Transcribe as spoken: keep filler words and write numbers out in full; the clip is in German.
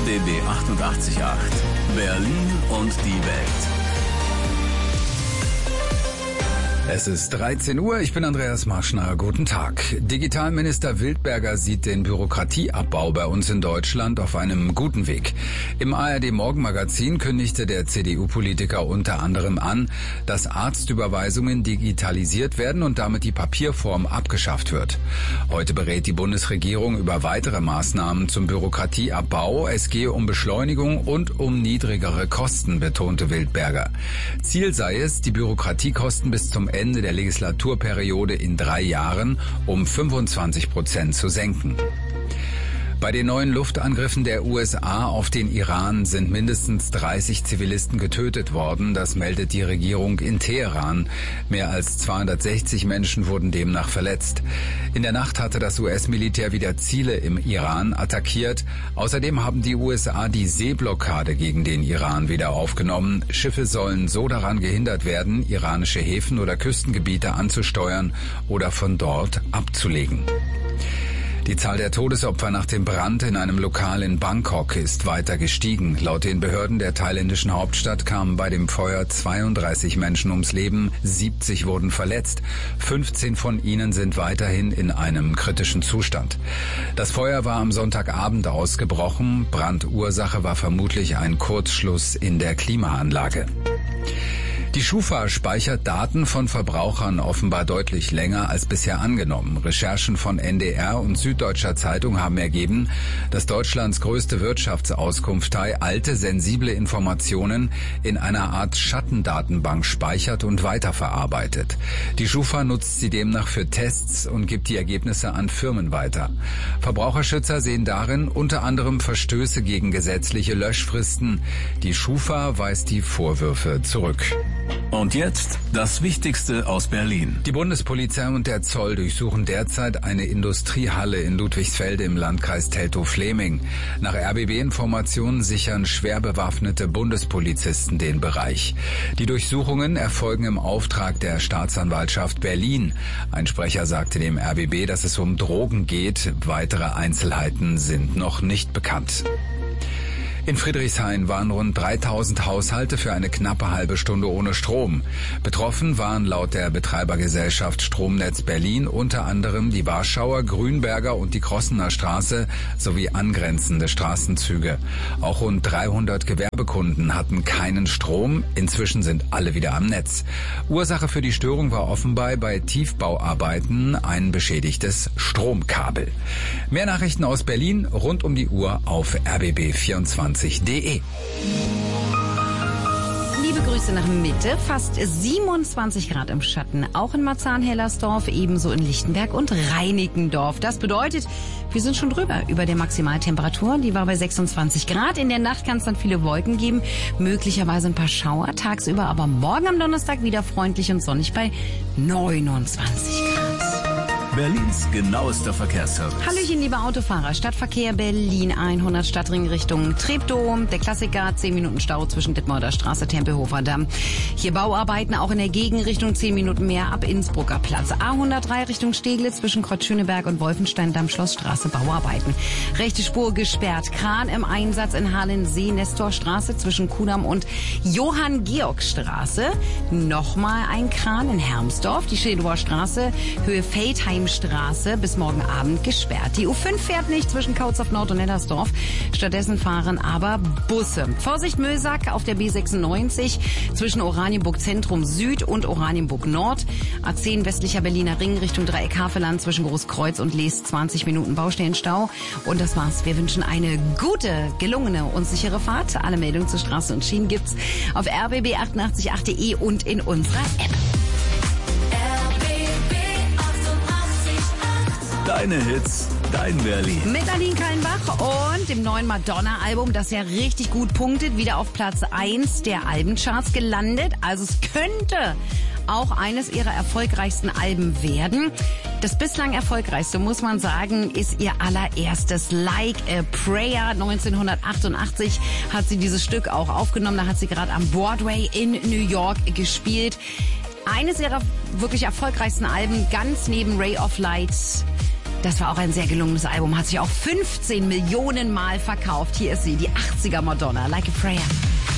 D B achtundachtzig Komma acht. Berlin und die Welt. Es ist dreizehn Uhr, ich bin Andreas Marschner, guten Tag. Digitalminister Wildberger sieht den Bürokratieabbau bei uns in Deutschland auf einem guten Weg. Im A R D-Morgenmagazin kündigte der C D U-Politiker unter anderem an, dass Arztüberweisungen digitalisiert werden und damit die Papierform abgeschafft wird. Heute berät die Bundesregierung über weitere Maßnahmen zum Bürokratieabbau. Es gehe um Beschleunigung und um niedrigere Kosten, betonte Wildberger. Ziel sei es, die Bürokratiekosten bis zum Ende der Legislaturperiode in drei Jahren um fünfundzwanzig Prozent zu senken. Bei den neuen Luftangriffen der U S A auf den Iran sind mindestens dreißig Zivilisten getötet worden. Das meldet die Regierung in Teheran. Mehr als zweihundertsechzig Menschen wurden demnach verletzt. In der Nacht hatte das U S-Militär wieder Ziele im Iran attackiert. Außerdem haben die U S A die Seeblockade gegen den Iran wieder aufgenommen. Schiffe sollen so daran gehindert werden, iranische Häfen oder Küstengebiete anzusteuern oder von dort abzulegen. Die Zahl der Todesopfer nach dem Brand in einem Lokal in Bangkok ist weiter gestiegen. Laut den Behörden der thailändischen Hauptstadt kamen bei dem Feuer zweiunddreißig Menschen ums Leben, siebzig wurden verletzt. fünfzehn von ihnen sind weiterhin in einem kritischen Zustand. Das Feuer war am Sonntagabend ausgebrochen. Brandursache war vermutlich ein Kurzschluss in der Klimaanlage. Die Schufa speichert Daten von Verbrauchern offenbar deutlich länger als bisher angenommen. Recherchen von N D R und Süddeutscher Zeitung haben ergeben, dass Deutschlands größte Wirtschaftsauskunftei alte, sensible Informationen in einer Art Schattendatenbank speichert und weiterverarbeitet. Die Schufa nutzt sie demnach für Tests und gibt die Ergebnisse an Firmen weiter. Verbraucherschützer sehen darin unter anderem Verstöße gegen gesetzliche Löschfristen. Die Schufa weist die Vorwürfe zurück. Und jetzt das Wichtigste aus Berlin. Die Bundespolizei und der Zoll durchsuchen derzeit eine Industriehalle in Ludwigsfelde im Landkreis Teltow-Fläming. Nach R B B-Informationen sichern schwer bewaffnete Bundespolizisten den Bereich. Die Durchsuchungen erfolgen im Auftrag der Staatsanwaltschaft Berlin. Ein Sprecher sagte dem R B B, dass es um Drogen geht. Weitere Einzelheiten sind noch nicht bekannt. In Friedrichshain waren rund dreitausend Haushalte für eine knappe halbe Stunde ohne Strom. Betroffen waren laut der Betreibergesellschaft Stromnetz Berlin unter anderem die Warschauer, Grünberger und die Krossener Straße sowie angrenzende Straßenzüge. Auch rund dreihundert Gewerbekunden hatten keinen Strom. Inzwischen sind alle wieder am Netz. Ursache für die Störung war offenbar bei Tiefbauarbeiten ein beschädigtes Stromkabel. Mehr Nachrichten aus Berlin rund um die Uhr auf R B B vierundzwanzig punkt de. Liebe Grüße nach Mitte, fast siebenundzwanzig Grad im Schatten, auch in Marzahn-Hellersdorf, ebenso in Lichtenberg und Reinickendorf. Das bedeutet, wir sind schon drüber über der Maximaltemperatur, die war bei sechsundzwanzig Grad. In der Nacht kann es dann viele Wolken geben, möglicherweise ein paar Schauer, tagsüber aber morgen am Donnerstag wieder freundlich und sonnig bei neunundzwanzig Grad. Berlins genauester Verkehrsservice. Hallöchen, liebe Autofahrer. Stadtverkehr Berlin hundert Stadtring Richtung Treptow. Der Klassiker, zehn Minuten Stau zwischen Dittmauer Straße, Tempelhofer Damm. Hier Bauarbeiten auch in der Gegenrichtung, zehn Minuten mehr ab Innsbrucker Platz. A hundertdrei Richtung Steglitz zwischen Kreuzschöneberg und Wolfenstein, Damm, Schlossstraße, Bauarbeiten. Rechte Spur gesperrt. Kran im Einsatz in Halensee, Nestorstraße zwischen Kudamm und Johann-Georg-Straße. Nochmal ein Kran in Hermsdorf. Die Schädower Straße, Höhe Feldheim Straße bis morgen Abend gesperrt. Die U fünf fährt nicht zwischen Kautz Nord und Hellersdorf. Stattdessen fahren aber Busse. Vorsicht Mösack auf der B sechsundneunzig zwischen Oranienburg Zentrum Süd und Oranienburg Nord. A zehn westlicher Berliner Ring Richtung Dreieck Havelland zwischen Großkreuz und Lees zwanzig Minuten Baustellenstau. Und das war's. Wir wünschen eine gute, gelungene und sichere Fahrt. Alle Meldungen zur Straße und Schienen gibt's auf r b b achtundachtzig punkt acht punkt de und in unserer App. Deine Hits, dein Berlin. Mit Nadine Kallenbach und dem neuen Madonna-Album, das ja richtig gut punktet, wieder auf Platz eins der Albencharts gelandet. Also es könnte auch eines ihrer erfolgreichsten Alben werden. Das bislang erfolgreichste, muss man sagen, ist ihr allererstes Like a Prayer. neunzehnhundertachtundachtzig hat sie dieses Stück auch aufgenommen. Da hat sie gerade am Broadway in New York gespielt. Eines ihrer wirklich erfolgreichsten Alben, ganz neben Ray of Light, Das war auch ein sehr gelungenes Album, hat sich auch fünfzehn Millionen Mal verkauft. Hier ist sie, die achtziger Madonna, Like a Prayer.